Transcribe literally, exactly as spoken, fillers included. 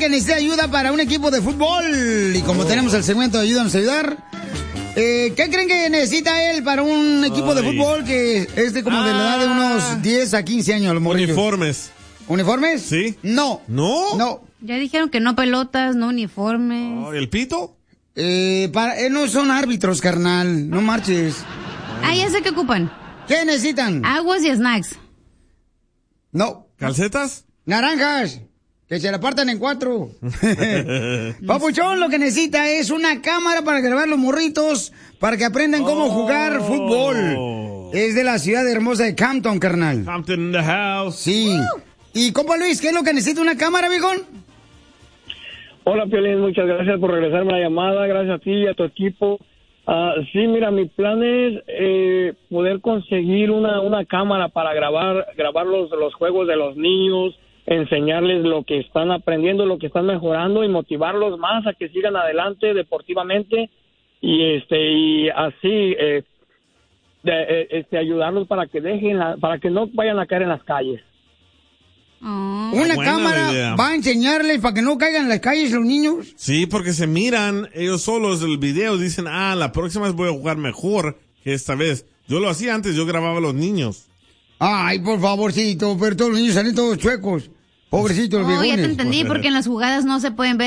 que necesita ayuda para un equipo de fútbol. Y como oh. tenemos el segmento de Ayúdanos a Ayudar, eh, ¿qué creen que necesita él para un equipo Ay. de fútbol que es de como ah. de la edad de unos diez a quince años? Los Uniformes. ¿Uniformes? Sí. No. ¿No? No. Ya dijeron que no pelotas, no uniformes. Oh, ¿el pito? Eh, para, eh, no son árbitros, carnal. No marches. Ah, ya sé qué ocupan. ¿Qué necesitan? Aguas y snacks. No. ¿Calcetas? Naranjas. Que se la partan en cuatro. Papuchón, lo que necesita es una cámara para grabar los morritos, para que aprendan cómo oh. jugar fútbol. Es de la ciudad hermosa de Campton, carnal. Campton in the house. Sí. Uh. Y, compa Luis, ¿qué es lo que necesita una cámara, viejón? Hola, Piolín, muchas gracias por regresarme la llamada. Gracias a ti y a tu equipo. Uh, sí, mira, mi plan es eh, poder conseguir una, una cámara para grabar grabar los, los juegos de los niños, enseñarles lo que están aprendiendo, lo que están mejorando y motivarlos más a que sigan adelante deportivamente y este y así eh, de, este ayudarlos para que dejen la, para que no vayan a caer en las calles. Oh. Una cámara idea. Va a enseñarles para que no caigan en las calles los niños. Sí, porque se miran ellos solos el video, dicen, ah, la próxima vez voy a jugar mejor que esta vez. Yo lo hacía antes, yo grababa a los niños. Ay, por favorcito, pero todos los niños salen todos chuecos. Pobrecitos los oh, viejones. Ya te entendí, porque en las jugadas no se pueden ver